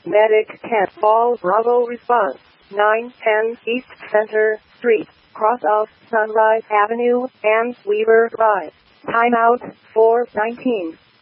Medic 10 Fall Bravo response. 910 East Center Street, cross of Sunrise Avenue and Weaver Drive. Timeout 4:19.